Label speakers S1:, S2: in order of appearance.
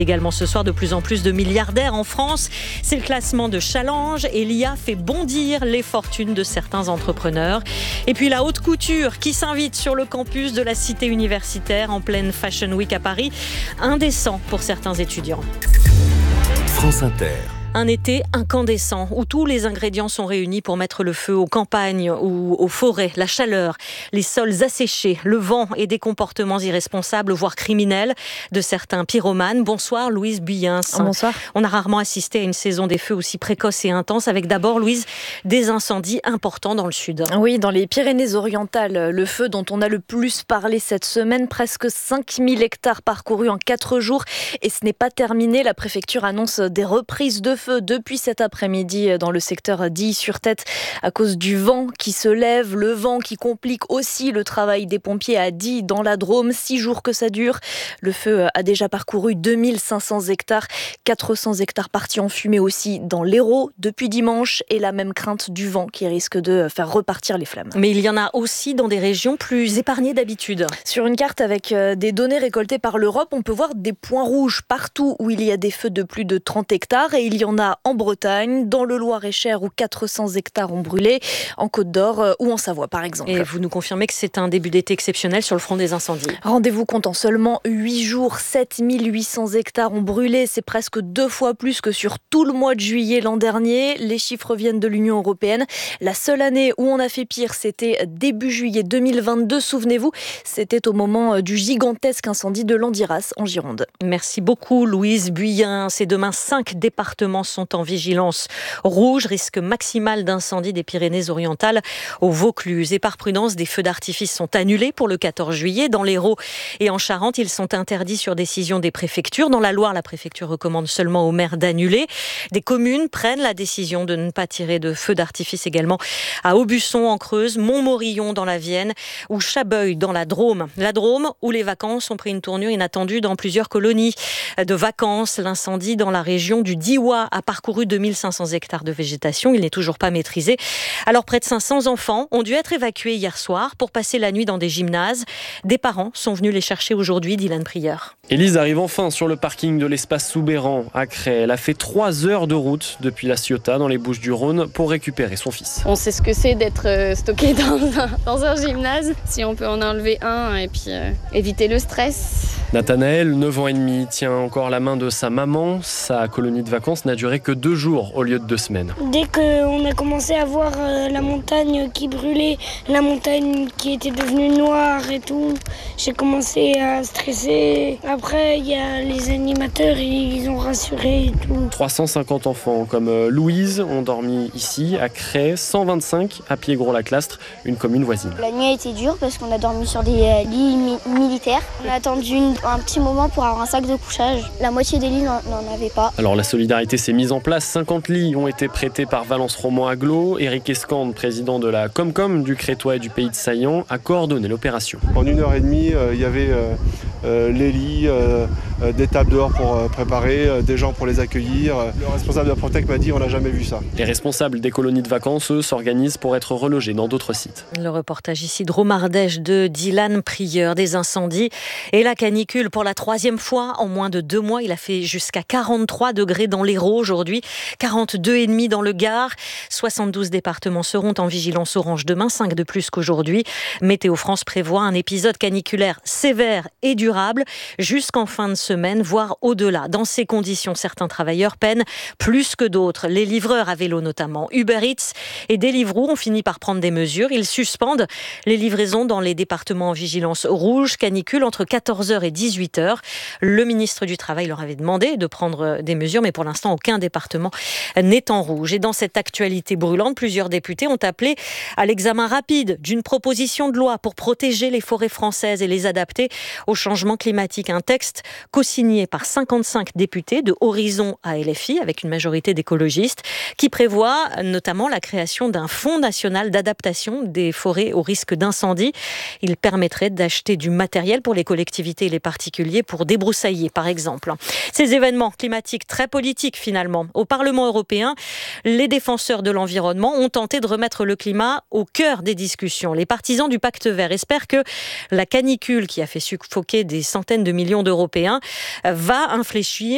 S1: Également ce soir, de plus en plus de milliardaires en France. C'est le classement de Challenge et l'IA fait bondir les fortunes de certains entrepreneurs. Et puis la haute couture qui s'invite sur le campus de la cité universitaire en pleine Fashion Week à Paris. Indécent pour certains étudiants.
S2: France Inter.
S1: Un été incandescent où tous les ingrédients sont réunis pour mettre le feu aux campagnes ou aux forêts. La chaleur, les sols asséchés, le vent et des comportements irresponsables, voire criminels de certains pyromanes. Bonsoir Louise Buyens.
S3: Bonsoir.
S1: On a rarement assisté à une saison des feux aussi précoce et intense avec d'abord, Louise, des incendies importants dans le sud.
S3: Oui, dans les Pyrénées-Orientales, le feu dont on a le plus parlé cette semaine, presque 5000 hectares parcourus en 4 jours. Et ce n'est pas terminé, la préfecture annonce des reprises de feu depuis cet après-midi dans le secteur d'Illy-sur-Tête à cause du vent qui se lève, le vent qui complique aussi le travail des pompiers à Die dans la Drôme. 6 jours que ça dure. Le feu a déjà parcouru 2500 hectares, 400 hectares partis en fumée aussi dans l'Hérault depuis dimanche et la même crainte du vent qui risque de faire repartir les flammes.
S1: Mais il y en a aussi dans des régions plus épargnées d'habitude.
S3: Sur une carte avec des données récoltées par l'Europe, on peut voir des points rouges partout où il y a des feux de plus de 30 hectares et il y en a en Bretagne, dans le Loir-et-Cher où 400 hectares ont brûlé, en Côte-d'Or ou en Savoie par exemple.
S1: Et vous nous confirmez que c'est un début d'été exceptionnel sur le front des incendies.
S3: Rendez-vous compte, en seulement 8 jours, 7800 hectares ont brûlé. C'est presque 2 fois plus que sur tout le mois de juillet l'an dernier. Les chiffres viennent de l'Union européenne. La seule année où on a fait pire, c'était début juillet 2022. Souvenez-vous, c'était au moment du gigantesque incendie de Landiras en Gironde.
S1: Merci beaucoup Louise Buyens. Et demain, 5 départements sont en vigilance rouge, risque maximal d'incendie des Pyrénées-Orientales au Vaucluse. Et par prudence, des feux d'artifice sont annulés pour le 14 juillet. Dans l'Hérault et en Charente, ils sont interdits sur décision des préfectures. Dans la Loire, la préfecture recommande seulement aux maires d'annuler. Des communes prennent la décision de ne pas tirer de feux d'artifice également à Aubusson en Creuse, Montmorillon dans la Vienne ou Chabeuil dans la Drôme. La Drôme où les vacances ont pris une tournure inattendue dans plusieurs colonies de vacances. L'incendie dans la région du Diois a parcouru 2500 hectares de végétation. Il n'est toujours pas maîtrisé. Alors près de 500 enfants ont dû être évacués hier soir pour passer la nuit dans des gymnases. Des parents sont venus les chercher aujourd'hui, Dylan Prieur.
S4: Élise arrive enfin sur le parking de l'espace Soubeyran à Cré. Elle a fait 3 heures de route depuis La Ciotat dans les Bouches-du-Rhône pour récupérer son fils.
S5: On sait ce que c'est d'être stocké dans un gymnase. Si on peut en enlever un et puis éviter le stress.
S4: Nathanaël, 9 ans et demi, tient encore la main de sa maman. Sa colonie de vacances n'a duré que 2 jours au lieu de 2 semaines.
S6: Dès qu'on a commencé à voir la montagne qui brûlait, la montagne qui était devenue noire et tout, j'ai commencé à stresser. Après, il y a les animateurs, ils ont rassuré et tout.
S4: 350 enfants comme Louise ont dormi ici, à Cré, 125 à Piégros-la-Clastre, une commune voisine.
S7: La nuit a été dure parce qu'on a dormi sur des lits militaires. On a attendu un petit moment pour avoir un sac de couchage. La moitié des lits n'en avait pas.
S4: Alors la solidarité s'est mise en place. 50 lits ont été prêtés par Valence Roman Aglo. Éric Escande, président de la Comcom du Crétois et du Pays de Saillant, a coordonné l'opération.
S8: En 1h30, il y avait les lits, des tables dehors pour préparer, des gens pour les accueillir. Le responsable de la Protec m'a dit on n'a jamais vu ça.
S4: Les responsables des colonies de vacances, eux, s'organisent pour être relogés dans d'autres sites.
S1: Le reportage ici de Drôme-Ardèche de Dylan Prieur. Des incendies et la canicule pour la 3e fois en moins de 2 mois. Il a fait jusqu'à 43 degrés dans l'Hérault aujourd'hui, 42,5 dans le Gard. 72 départements seront en vigilance orange demain, 5 de plus qu'aujourd'hui. Météo France prévoit un épisode caniculaire sévère et durable jusqu'en fin de semaine, voire au-delà. Dans ces conditions, certains travailleurs peinent plus que d'autres. Les livreurs à vélo notamment. Uber Eats et Deliveroo ont fini par prendre des mesures. Ils suspendent les livraisons dans les départements en vigilance rouge, canicule entre 14h et 18h. Le ministre du Travail leur avait demandé de prendre des mesures, mais pour l'instant, aucun département n'est en rouge. Et dans cette actualité brûlante, plusieurs députés ont appelé à l'examen rapide d'une proposition de loi pour protéger les forêts françaises et les adapter au changement climatique. Un texte co-signé par 55 députés de Horizon à LFI, avec une majorité d'écologistes, qui prévoit notamment la création d'un fonds national d'adaptation des forêts au risque d'incendie. Il permettrait d'acheter du matériel pour les collectivités et les particuliers pour débroussailler, par exemple. Ces événements climatiques très politiques, finalement. Au Parlement européen, les défenseurs de l'environnement ont tenté de remettre le climat au cœur des discussions. Les partisans du pacte vert espèrent que la canicule qui a fait suffoquer des centaines de millions d'Européens va infléchir